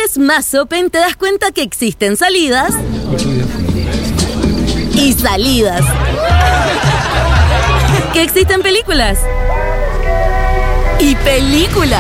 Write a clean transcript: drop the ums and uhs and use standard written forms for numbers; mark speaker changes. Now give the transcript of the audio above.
Speaker 1: es más open, te das cuenta que existen salidas y salidas. Que existen películas y películas.